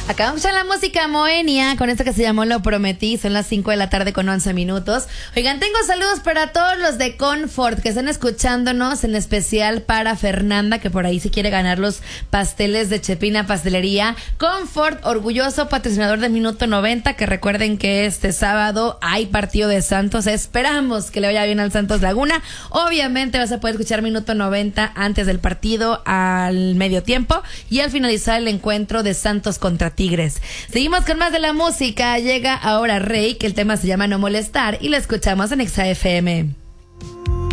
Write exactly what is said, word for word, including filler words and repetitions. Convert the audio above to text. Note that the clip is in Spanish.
Acabamos de escuchar la música Moenia con esto que se llamó Lo Prometí. Son las cinco de la tarde con once minutos. Oigan, tengo saludos para todos los de Confort que están escuchándonos, en especial para Fernanda, que por ahí se quiere ganar los pasteles de Chepina Pastelería. Confort, orgulloso patrocinador de Minuto noventa, que recuerden que este sábado hay partido de Santos. Esperamos que le vaya bien al Santos Laguna. Obviamente vas a poder escuchar Minuto noventa antes del partido, al medio tiempo y al finalizar el encuentro de Santos contra Tigres. Seguimos con más de la música. Llega ahora Rey, que el tema se llama No Molestar, y lo escuchamos en Exa F M.